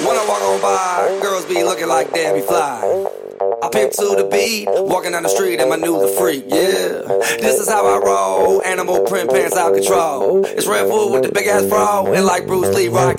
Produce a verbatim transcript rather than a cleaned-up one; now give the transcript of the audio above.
When I walk on by, girls be looking like Debbie Fly. I pimp to the beat, walking down the street and my new the freak, yeah. This is how I roll, animal print pants out control. It's Red Food with the big ass fro, and like Bruce Lee, rock